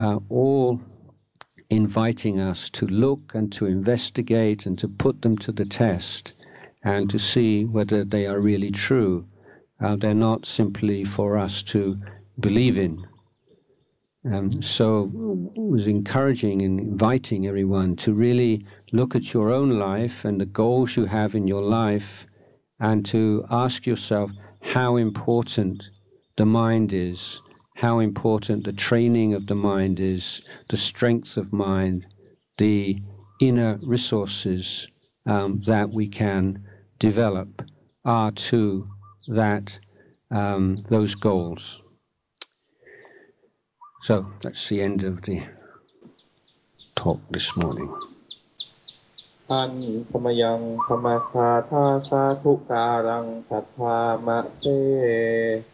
all inviting us to look and to investigate and to put them to the test and to see whether they are really true. They're not simply for us to believe in. So it was encouraging and inviting everyone to really look at your own life and the goals you have in your life and to ask yourself how important the mind is, how important the training of the mind is, the strength of mind, the inner resources that we can develop are to that those goals. So that's the end of the talk this morning. อันธรรมยังธรรมคาทาสาธุการังสัทธามะเต